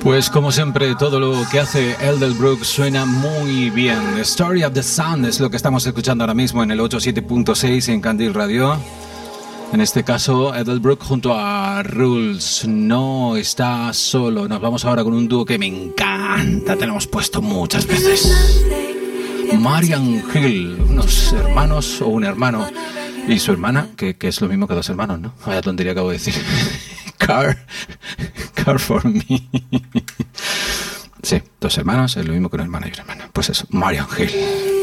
Pues como siempre, todo lo que hace Elderbrook suena muy bien. The Story of the Sun es lo que estamos escuchando ahora mismo en el 87.6 en Candil Radio. En este caso, Elderbrook junto a Rules. No está solo. Nos vamos ahora con un dúo que me encanta. Te lo hemos puesto muchas veces. Marian Hill, unos hermanos o un hermano y su hermana, que es lo mismo que dos hermanos, ¿no? Vaya tontería acabo de decir. Car for me. Sí, dos hermanos es lo mismo que una hermana y una hermana. Pues eso, Marian Hill.